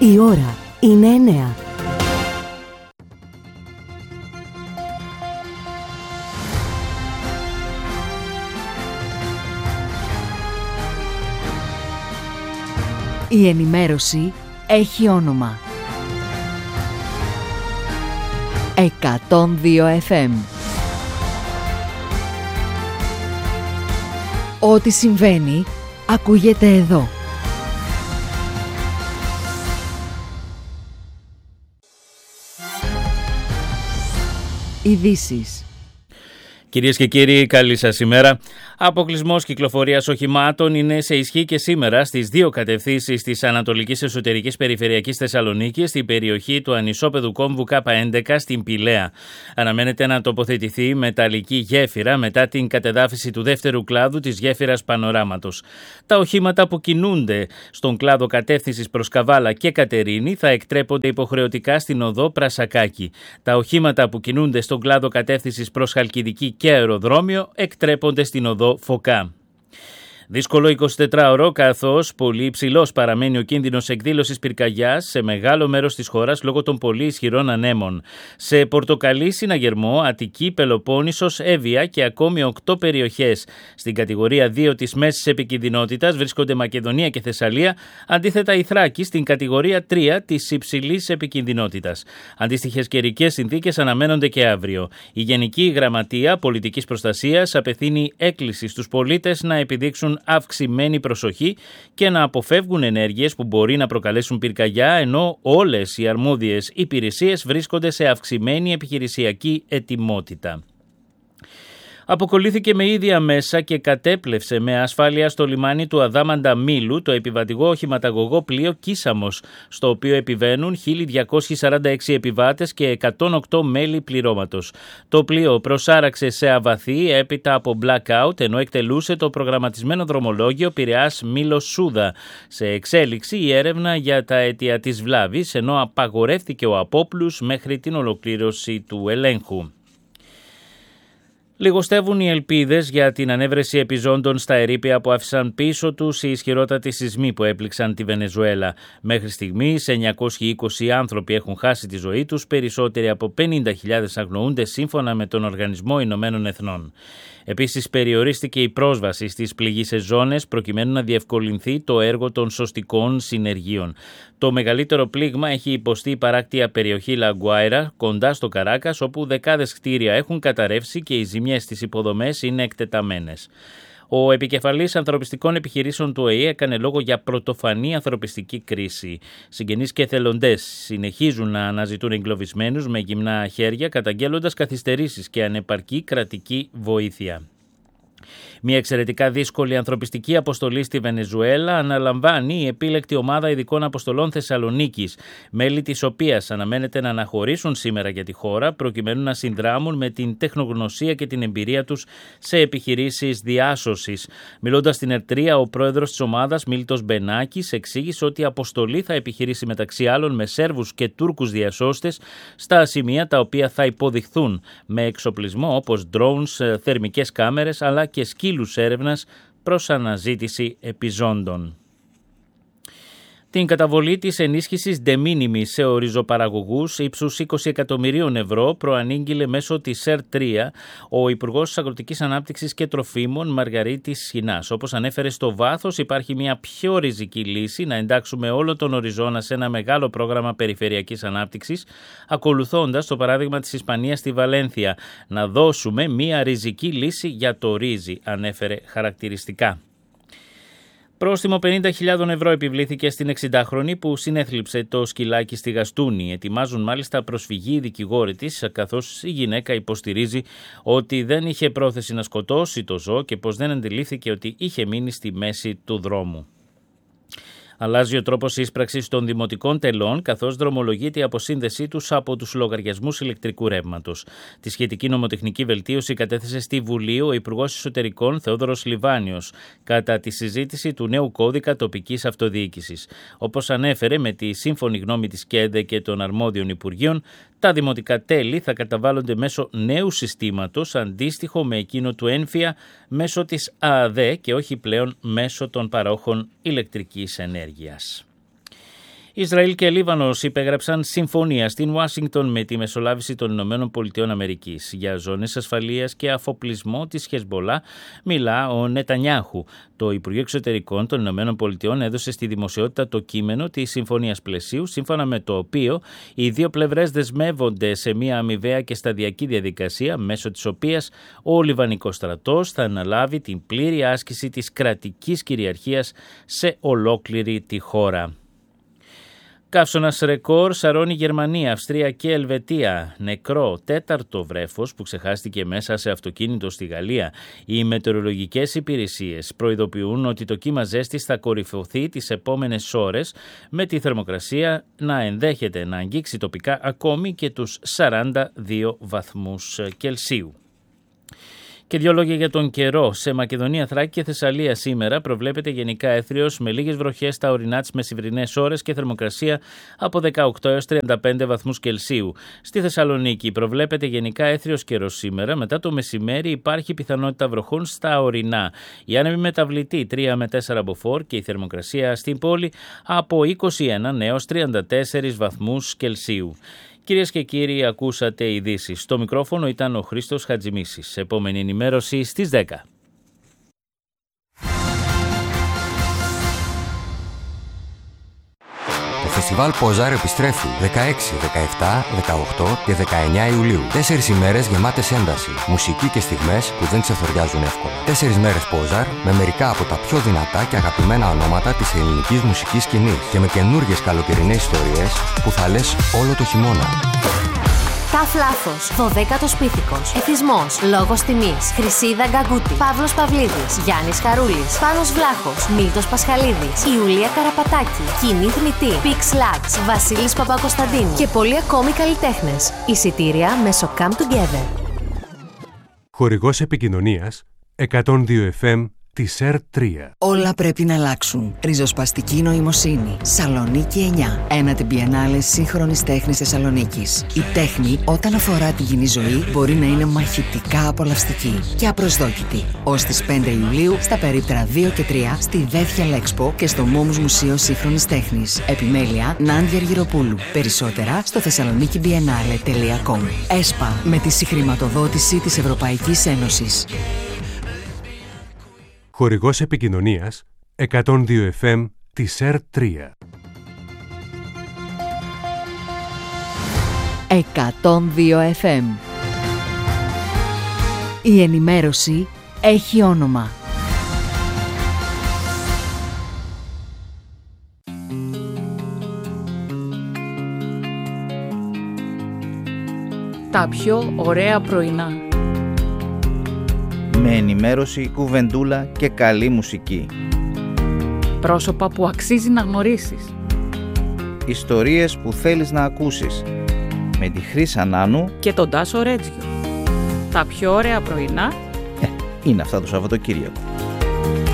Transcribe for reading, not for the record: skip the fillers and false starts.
Η ώρα είναι 9. Η ενημέρωση έχει όνομα. 102 FM. Ό,τι συμβαίνει, ακούγεται εδώ. Ειδήσεις. Κυρίες και κύριοι, καλή σας ημέρα. Αποκλεισμός κυκλοφορίας οχημάτων είναι σε ισχύ και σήμερα στις δύο κατευθύνσεις της Ανατολικής Εσωτερικής Περιφερειακής Θεσσαλονίκης, στην περιοχή του ανισόπεδου κόμβου K11 στην Πηλαία. Αναμένεται να τοποθετηθεί μεταλλική γέφυρα μετά την κατεδάφιση του δεύτερου κλάδου της γέφυρας Πανοράματος. Τα οχήματα που κινούνται στον κλάδο κατεύθυνσης προς Καβάλα και Κατερίνη θα εκτρέπονται υποχρεωτικά στην οδό Πρασακάκη. Τα οχήματα που κινούνται στον κλάδο κατεύθυνσης προς Χαλκιδική και αεροδρόμιο εκτρέπονται στην οδό Φωκά. Δύσκολο 24ωρο, καθώς πολύ υψηλός παραμένει ο κίνδυνος εκδήλωσης πυρκαγιάς σε μεγάλο μέρος της χώρας λόγω των πολύ ισχυρών ανέμων. Σε Πορτοκαλί, Συναγερμό, Αττική, Πελοπόννησος, Εύβοια και ακόμη 8 περιοχές. Στην κατηγορία 2 της μέσης επικινδυνότητας βρίσκονται Μακεδονία και Θεσσαλία, αντίθετα η Θράκη στην κατηγορία 3 της υψηλής επικινδυνότητας. Αντίστοιχες καιρικές συνθήκες αναμένονται και αύριο. Η Γενική Γραμματεία Πολιτικής Προστασίας απευθύνει έκκληση στους πολίτες να επιδείξουν αυξημένη προσοχή και να αποφεύγουν ενέργειες που μπορεί να προκαλέσουν πυρκαγιά, ενώ όλες οι αρμόδιες υπηρεσίες βρίσκονται σε αυξημένη επιχειρησιακή ετοιμότητα. Αποκολλήθηκε με ίδια μέσα και κατέπλευσε με ασφάλεια στο λιμάνι του Αδάμαντα Μήλου το επιβατηγό οχηματαγωγό πλοίο Κίσαμος, στο οποίο επιβαίνουν 1.246 επιβάτες και 108 μέλη πληρώματος. Το πλοίο προσάραξε σε αβαθή έπειτα από blackout, ενώ εκτελούσε το προγραμματισμένο δρομολόγιο Πειραιάς Μήλος Σούδα. Σε εξέλιξη η έρευνα για τα αίτια της βλάβης, ενώ απαγορεύτηκε ο απόπλους μέχρι την ολοκλήρωση του ελέγχου. Λιγοστεύουν οι ελπίδες για την ανέβρεση επιζώντων στα ερείπια που άφησαν πίσω τους οι ισχυρότατοι σεισμοί που έπληξαν τη Βενεζουέλα. Μέχρι στιγμής 920 άνθρωποι έχουν χάσει τη ζωή τους, περισσότεροι από 50.000 αγνοούνται σύμφωνα με τον Οργανισμό Ηνωμένων Εθνών. Επίσης, περιορίστηκε η πρόσβαση στις πληγείσες ζώνες προκειμένου να διευκολυνθεί το έργο των σωστικών συνεργείων. Το μεγαλύτερο πλήγμα έχει υποστεί η παράκτια περιοχή Λαγκουάιρα, κοντά στο Καράκας, όπου δεκάδες κτίρια έχουν καταρρεύσει και οι ζημιές στις υποδομές είναι εκτεταμένες. Ο επικεφαλής ανθρωπιστικών επιχειρήσεων του ΟΗΕ έκανε λόγο για πρωτοφανή ανθρωπιστική κρίση. Συγγενείς και εθελοντές συνεχίζουν να αναζητούν εγκλωβισμένους με γυμνά χέρια, καταγγέλλοντας καθυστερήσεις και ανεπαρκή κρατική βοήθεια. Μια εξαιρετικά δύσκολη ανθρωπιστική αποστολή στη Βενεζουέλα αναλαμβάνει η επίλεκτη ομάδα ειδικών αποστολών Θεσσαλονίκης, μέλη της οποίας αναμένεται να αναχωρήσουν σήμερα για τη χώρα προκειμένου να συνδράμουν με την τεχνογνωσία και την εμπειρία τους σε επιχειρήσεις διάσωσης. Μιλώντας στην Ερτρία, ο πρόεδρος της ομάδας, Μίλτος Μπενάκης, εξήγησε ότι η αποστολή θα επιχειρήσει μεταξύ άλλων με Σέρβους και Τούρκους διασώστες στα σημεία τα οποία θα υποδειχθούν με εξοπλισμό όπως drones, θερμικές κάμερες αλλά και σκύλους έρευνας προς αναζήτηση επιζώντων. Την καταβολή της ενίσχυσης de minimis σε οριζοπαραγωγούς ύψους 20 εκατομμυρίων ευρώ προανήγγειλε μέσω της ΣΕΡ3 ο Υπουργός Αγροτικής Ανάπτυξης και Τροφίμων Μαργαρίτης Σχοινάς. Όπως ανέφερε, στο βάθος υπάρχει μια πιο ριζική λύση να εντάξουμε όλο τον οριζόνα σε ένα μεγάλο πρόγραμμα περιφερειακής ανάπτυξης, ακολουθώντας το παράδειγμα της Ισπανίας στη Βαλένθια. Να δώσουμε μια ριζική λύση για το ρύζι, ανέφερε χαρακτηριστικά. Πρόστιμο 50.000 ευρώ επιβλήθηκε στην 60χρονη που συνέθλιψε το σκυλάκι στη Γαστούνη. Ετοιμάζουν μάλιστα προσφυγή οι δικηγόροι της, καθώς η γυναίκα υποστηρίζει ότι δεν είχε πρόθεση να σκοτώσει το ζώο και πως δεν αντιλήφθηκε ότι είχε μείνει στη μέση του δρόμου. Αλλάζει ο τρόπος ίσπραξης των δημοτικών τελών, καθώς δρομολογείται η αποσύνδεσή τους από τους λογαριασμούς ηλεκτρικού ρεύματος. Τη σχετική νομοτεχνική βελτίωση κατέθεσε στη Βουλή ο Υπουργός Εσωτερικών Θεόδωρος Λιβάνιος κατά τη συζήτηση του νέου κώδικα τοπικής αυτοδιοίκησης. Όπως ανέφερε, με τη σύμφωνη γνώμη της ΚΕΔΕ και των αρμόδιων Υπουργείων, τα δημοτικά τέλη θα καταβάλλονται μέσω νέου συστήματος, αντίστοιχο με εκείνο του ΕΝΦΙΑ, μέσω της ΑΑΔΕ και όχι πλέον μέσω των παρόχων ηλεκτρικής ενέργειας. Ισραήλ και Λίβανος υπέγραψαν συμφωνία στην Ουάσιγκτον με τη μεσολάβηση των Ηνωμένων Πολιτειών Αμερικής για ζώνες ασφαλείας και αφοπλισμό της Χεσμπολά. Μιλά ο Νετανιάχου. Το Υπουργείο Εξωτερικών των Ηνωμένων Πολιτειών έδωσε στη δημοσιότητα το κείμενο της συμφωνίας πλαισίου, σύμφωνα με το οποίο οι δύο πλευρές δεσμεύονται σε μια αμοιβαία και σταδιακή διαδικασία, μέσω της οποίας ο Λιβανικός στρατός θα αναλάβει την πλήρη άσκηση της κρατικής κυριαρχίας σε ολόκληρη τη χώρα. Καύσωνας ρεκόρ σαρώνει Γερμανία, Αυστρία και Ελβετία. Νεκρό τέταρτο βρέφος που ξεχάστηκε μέσα σε αυτοκίνητο στη Γαλλία. Οι μετεωρολογικές υπηρεσίες προειδοποιούν ότι το κύμα ζέστης θα κορυφωθεί τις επόμενες ώρες, με τη θερμοκρασία να ενδέχεται να αγγίξει τοπικά ακόμη και τους 42 βαθμούς Κελσίου. Και δύο λόγια για τον καιρό. Σε Μακεδονία, Θράκη και Θεσσαλία σήμερα προβλέπεται γενικά έθριος με λίγες βροχές στα ορεινά τις μεσημβρινές ώρες και θερμοκρασία από 18 έως 35 βαθμούς Κελσίου. Στη Θεσσαλονίκη προβλέπεται γενικά έθριος καιρός σήμερα. Μετά το μεσημέρι υπάρχει πιθανότητα βροχών στα ορεινά. Η άνεμη μεταβλητή 3 με 4 μποφόρ και η θερμοκρασία στην πόλη από 21 έως 34 βαθμούς Κελσίου. Κυρίες και κύριοι, ακούσατε ειδήσεις. Στο μικρόφωνο ήταν ο Χρήστος Χατζημίσης. Επόμενη ενημέρωση στις 10. Το φεστιβάλ Πόζαρ επιστρέφει 16, 17, 18 και 19 Ιουλίου. 4 ημέρες γεμάτες ένταση, μουσική και στιγμές που δεν ξεθοριάζουν εύκολα. 4 μέρες Πόζαρ με μερικά από τα πιο δυνατά και αγαπημένα ονόματα της ελληνικής μουσικής σκηνής και με καινούργιες καλοκαιρινές ιστορίες που θα λες όλο το χειμώνα. Ταφ Λάθος, 12ος Πίθηκος, Εθισμός, Λόγος Τιμής, Χρυσίδα Γκαγκούτη, Παύλος Παυλίδης, Γιάννης Χαρούλης, Πάνος Βλάχος, Μίλτος Πασχαλίδης, Ιουλία Καραπατάκη, Κίνη Θμητή, Πίξ Λάξ, Βασίλης Παπακοσταντίνου και πολλοί ακόμη καλλιτέχνες. Εισιτήρια μέσω Come Together. Χορηγός επικοινωνίας 102 FM της ΕΡΤ3. Όλα πρέπει να αλλάξουν. Ριζοσπαστική νοημοσύνη. Σαλονίκη 9. Ένατη Biennale σύγχρονης τέχνης Θεσσαλονίκης. Η τέχνη, όταν αφορά τη κοινή ζωή, μπορεί να είναι μαχητικά απολαυστική και απροσδόκητη. Ως τις 5 Ιουλίου, στα περίπτερα 2 και 3, στη Δέφια Λέξπο και στο Μόμους Μουσείο Σύγχρονης Τέχνης. Επιμέλεια Νάντια Αργυροπούλου. Περισσότερα στο thessalonikibiennale.com. ΕΣΠΑ, με τη συγχρηματοδότηση της Ευρωπαϊκής Ένωσης. Χορηγός επικοινωνίας 102 FM της ΕΡΤ3. 102 FM. Η ενημέρωση έχει όνομα. Τα πιο ωραία πρωινά. Με ενημέρωση, κουβεντούλα και καλή μουσική. Πρόσωπα που αξίζει να γνωρίσεις. Ιστορίες που θέλεις να ακούσεις. Με τη Χρύσα Νάνου Και τον Τάσο Ρέτζιο. Τα πιο ωραία πρωινά είναι αυτά το Σαββατοκύριακο.